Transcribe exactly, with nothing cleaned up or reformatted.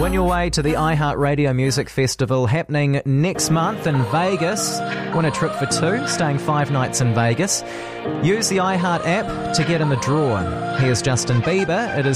Win your way to the iHeartRadio Music Festival happening next month in Vegas. Win a trip for two, staying five nights in Vegas. Use the iHeart app to get in the draw. Here's Justin Bieber. It is